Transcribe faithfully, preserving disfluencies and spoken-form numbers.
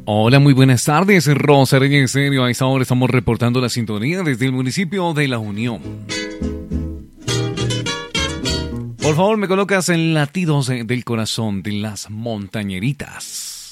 Hola, muy buenas tardes, Rosa Reyes en serio. A esta hora estamos reportando la sintonía desde el municipio de La Unión. Por favor, me colocas en latidos del corazón de las montañeritas.